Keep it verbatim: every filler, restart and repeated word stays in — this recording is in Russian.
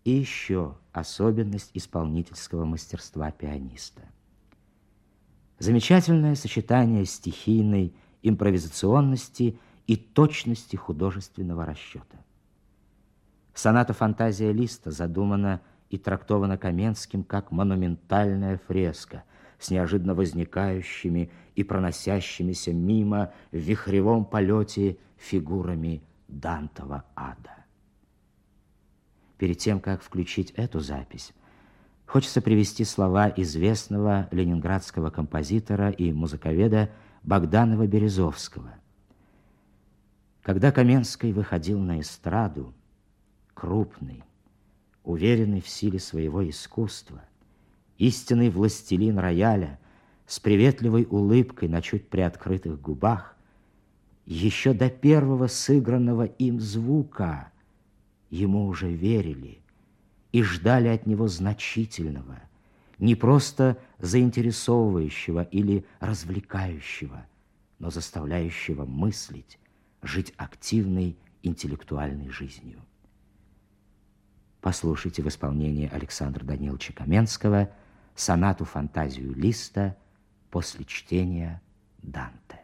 И еще особенность исполнительского мастерства пианиста. Замечательное сочетание стихийной импровизационности и точности художественного расчета. Соната «Фантазия Листа» задумана и трактована Каменским как монументальная фреска с неожиданно возникающими и проносящимися мимо в вихревом полете фигурами Дантова ада. Перед тем, как включить эту запись, хочется привести слова известного ленинградского композитора и музыковеда Богданова-Березовского. Когда Каменский выходил на эстраду, крупный, уверенный в силе своего искусства, истинный властелин рояля с приветливой улыбкой на чуть приоткрытых губах, еще до первого сыгранного им звука ему уже верили и ждали от него значительного, не просто заинтересовывающего или развлекающего, но заставляющего мыслить, жить активной интеллектуальной жизнью. Послушайте в исполнении Александра Даниловича Каменского сонату «Фантазию Листа» после чтения Данте.